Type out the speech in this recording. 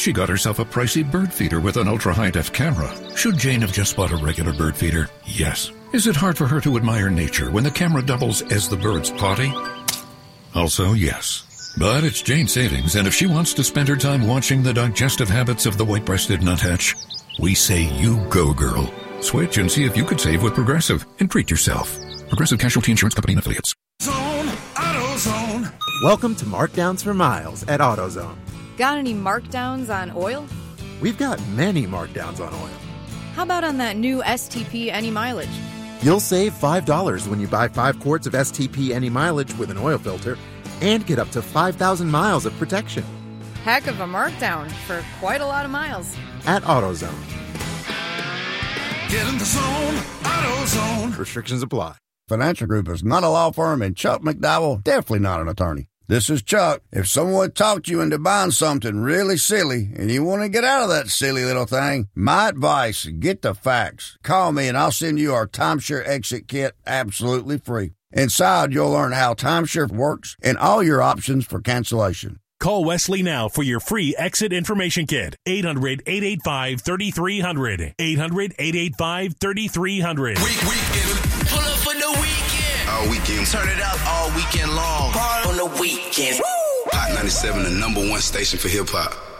she got herself a pricey bird feeder with an ultra-high-def camera. Should Jane have just bought a regular bird feeder? Yes. Is it hard for her to admire nature when the camera doubles as the bird's potty? Also, yes. But it's Jane's savings, and if she wants to spend her time watching the digestive habits of the white-breasted nuthatch, we say you go, girl. Switch and see if you could save with Progressive and treat yourself. Progressive Casualty Insurance Company and Affiliates. Zone, AutoZone. Welcome to Markdowns for Miles at AutoZone. Got any markdowns on oil? We've got many markdowns on oil. How about on that new STP Any Mileage? You'll save $5 when you buy 5 quarts of STP Any Mileage with an oil filter and get up to 5,000 miles of protection. Heck of a markdown for quite a lot of miles. At AutoZone. Get in the zone, AutoZone. Restrictions apply. Financial Group is not a law firm, and Chuck McDowell definitely not an attorney. This is Chuck. If someone talked you into buying something really silly and you want to get out of that silly little thing, my advice, get the facts. Call me and I'll send you our Timeshare Exit Kit absolutely free. Inside, you'll learn how timeshare works and all your options for cancellation. Call Wesley now for your free exit information kit. 800-885-3300. 800-885-3300. Weekend. Pull up for the weekend. All weekend. Turn it up all weekend long. Party on the weekend. Woo! Hot 97, the #1 station for hip-hop.